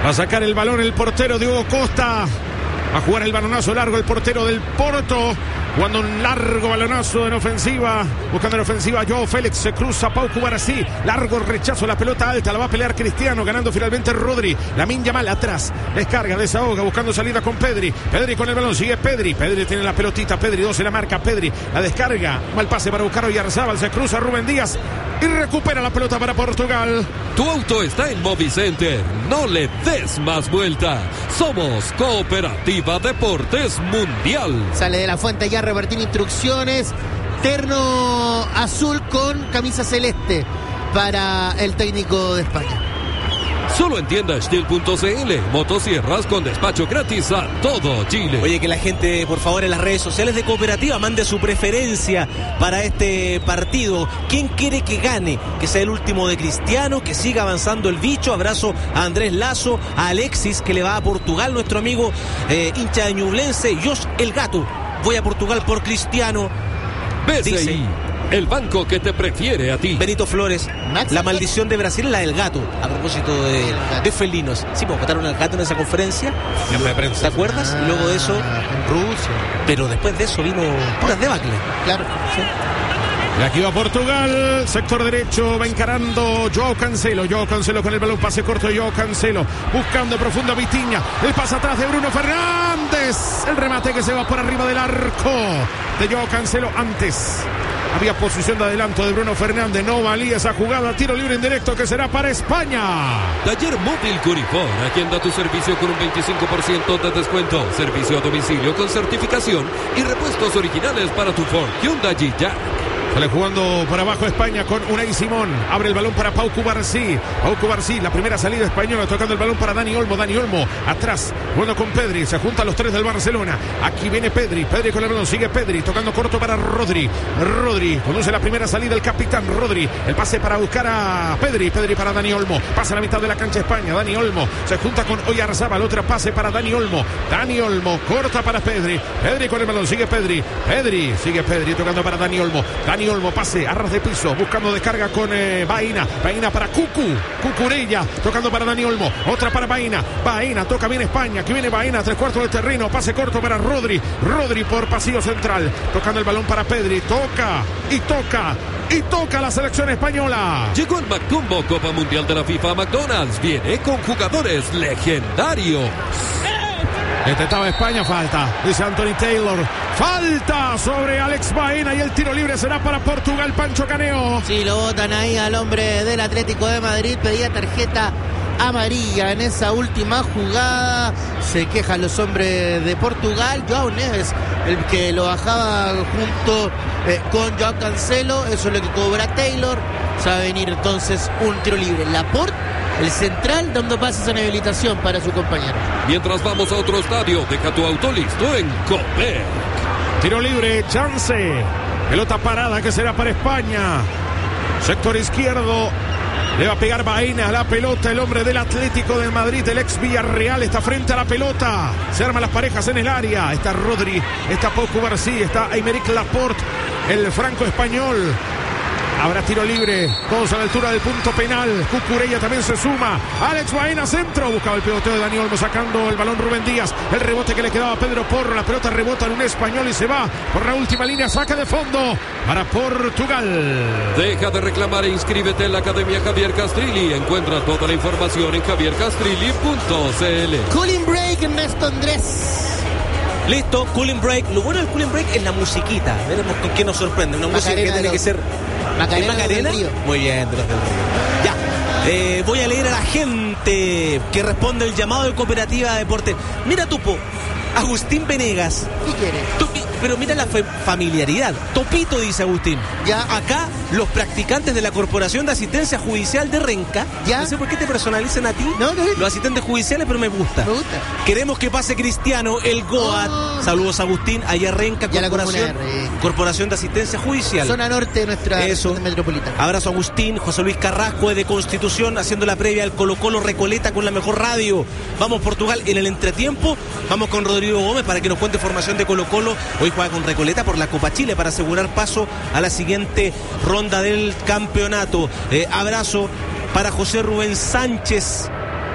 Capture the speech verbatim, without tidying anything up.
Va a sacar el balón el portero Diogo Costa. Va a jugar el balonazo largo el portero del Porto. Jugando un largo balonazo en ofensiva. Buscando en ofensiva Joao Félix. Se cruza Pau Cubarsí. Largo rechazo. La pelota alta. La va a pelear Cristiano. Ganando finalmente Rodri. Lamine Yamal atrás. Descarga. Desahoga. Buscando salida con Pedri. Pedri con el balón. Sigue Pedri. Pedri tiene la pelotita. Pedri dos se la marca. Pedri. La descarga. Mal pase para buscar a Oyarzabal. Se cruza Rubén Díaz. Y recupera la pelota para Portugal. Tu auto está en Movicenter. No le des más vuelta. Somos Cooperativa Deportes Mundial. Sale de la fuente ya a repartir instrucciones. Terno azul con camisa celeste para el técnico de España. Solo en tienda Stihl punto c l. Motosierras con despacho gratis a todo Chile. Oye, que la gente, por favor, en las redes sociales de Cooperativa mande su preferencia para este partido. ¿Quién quiere que gane? Que sea el último de Cristiano, que siga avanzando el bicho. Abrazo a Andrés Lazo, a Alexis, que le va a Portugal, nuestro amigo eh, hincha de Ñublense. Josh el Gato, voy a Portugal por Cristiano. B C I, el banco que te prefiere a ti. Benito Flores, Max, la maldición de Brasil es la del gato. A propósito de, de felinos. Sí, pues mataron al gato en esa conferencia. ¿Te acuerdas? Ah, y luego de eso, en Rusia. Pero después de eso vino puras debacle. Claro, sí. Y aquí va Portugal, sector derecho, va encarando Joao Cancelo, Joao Cancelo con el balón, pase corto, Joao Cancelo, buscando profundo a Vitinha, el pase atrás de Bruno Fernández, el remate que se va por arriba del arco de Joao Cancelo. Antes había posición de adelanto de Bruno Fernández, no valía esa jugada, tiro libre indirecto que será para España. Taller Móvil Curifón, agenda tu servicio con un veinticinco por ciento de descuento, servicio a domicilio con certificación y repuestos originales para tu Ford Hyundai Jack. Sale jugando por abajo España con Unai Simón. Abre el balón para Pau Cubarsí. Pau Cubarsí, la primera salida española, tocando el balón para Dani Olmo. Dani Olmo atrás, jugando con Pedri. Se juntan los tres del Barcelona. Aquí viene Pedri. Pedri con el balón. Sigue Pedri, tocando corto para Rodri. Rodri conduce la primera salida el capitán Rodri. El pase para buscar a Pedri. Pedri para Dani Olmo. Pasa a la mitad de la cancha España. Dani Olmo se junta con Oyarzabal. Otro pase para Dani Olmo. Dani Olmo corta para Pedri. Pedri con el balón. Sigue Pedri. Pedri. Sigue Pedri tocando para Dani Olmo. Dani Olmo pase a ras de piso, buscando descarga con eh, Baena, Baena para Cucu, Cucurella, tocando para Dani Olmo, otra para Baena, Baena, toca bien España, que viene Baena, tres cuartos del terreno, pase corto para Rodri, Rodri por pasillo central, tocando el balón para Pedri, toca, y toca, y toca la selección española. Llegó el Macumbo Copa Mundial de la FIFA a McDonald's, viene con jugadores legendarios. Intentaba España, falta, dice Anthony Taylor, falta sobre Alex Baena y el tiro libre será para Portugal. Pancho Caneo. Sí, lo botan ahí al hombre del Atlético de Madrid, pedía tarjeta amarilla en esa última jugada. Se quejan los hombres de Portugal. Joao Neves, el que lo bajaba junto eh, con Joao Cancelo, eso es lo que cobra Taylor. Se va a venir entonces un tiro libre. Laporte, el central, dando pases en habilitación para su compañero. Mientras vamos a otro estadio, deja tu auto listo en Copec. Tiro libre, chance. Pelota parada que será para España. Sector izquierdo. Le va a pegar Baena a la pelota. El hombre del Atlético de Madrid, el ex Villarreal, está frente a la pelota. Se arman las parejas en el área. Está Rodri, está Pau Cubarsí, está Aymeric Laporte, el franco español. Habrá tiro libre, todos a la altura del punto penal. Cucurella también se suma. Alex Baena, centro. Buscaba el peloteo de Dani Olmo, sacando el balón Rubén Díaz. El rebote que le quedaba a Pedro Porro. La pelota rebota en un español y se va por la última línea. Saca de fondo para Portugal. Deja de reclamar e inscríbete en la Academia Javier Castrilli. Encuentra toda la información en javier castrilli punto c l. Cooling break, Ernesto Andrés. Listo, cooling break. Lo bueno del cooling break es la musiquita. Veremos con qué nos sorprende. Una música que tiene que ser... Macarena, Macarena. Del Río. Muy bien, de los del Río. Ya. Eh, voy a leer a la gente que responde el llamado de Cooperativa de Deportes. Mira, Tupo, Agustín Venegas. ¿Qué quiere? Tupi, pero mira la familiaridad. Topito, dice Agustín. Ya. Acá, los practicantes de la Corporación de Asistencia Judicial de Renca. Ya. No sé por qué te personalizan a ti. No, no. Los asistentes judiciales, pero me gusta. Me gusta. Queremos que pase Cristiano, el Goat. Oh. Saludos, Agustín. Allá Renca, ya Corporación, la Corporación de Asistencia Judicial. Zona norte de nuestra Eso. metropolitana. Abrazo, Agustín. José Luis Carrasco de Constitución, haciendo la previa al Colo Colo Recoleta con la mejor radio. Vamos, Portugal, en el entretiempo. Vamos con Rodrigo Gómez para que nos cuente formación de Colo Colo. Hoy juega con Recoleta por la Copa Chile para asegurar paso a la siguiente ronda del campeonato. Eh, abrazo para José Rubén Sánchez.